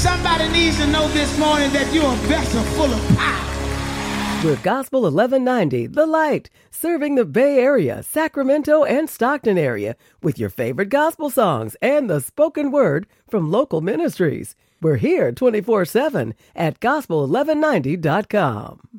Somebody needs to know this morning that you're a vessel full of power. With Gospel 1190, The Light, serving the Bay Area, Sacramento, and Stockton area with your favorite gospel songs and the spoken word from local ministries. We're here 24/7 at gospel1190.com.